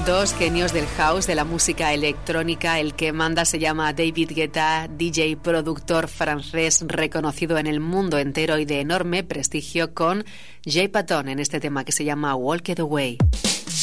Dos genios del house, de la música electrónica. El que manda se llama David Guetta, DJ productor francés reconocido en el mundo entero y de enorme prestigio, con Jay Patton en este tema que se llama Walk It Away.